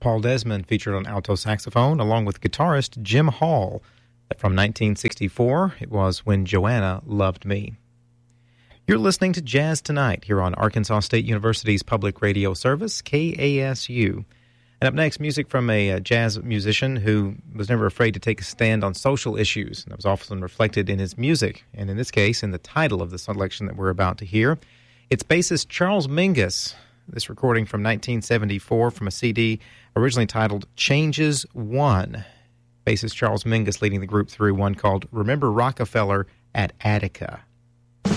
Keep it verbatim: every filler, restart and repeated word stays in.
Paul Desmond featured on alto saxophone, along with guitarist Jim Hall. From nineteen sixty-four, it was When Joanna Loved Me. You're listening to Jazz Tonight here on Arkansas State University's public radio service, K A S U. And up next, music from a, a jazz musician who was never afraid to take a stand on social issues. And that was often reflected in his music, and in this case, in the title of the selection that we're about to hear. It's bassist Charles Mingus. This recording from nineteen seventy-four from a C D originally titled Changes One. Bassist Charles Mingus leading the group through one called Remember Rockefeller at Attica.